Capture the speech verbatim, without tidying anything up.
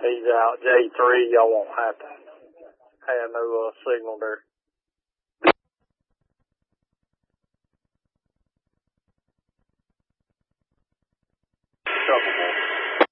He's out. J three, y'all won't have to have no uh, signal there. Trouble.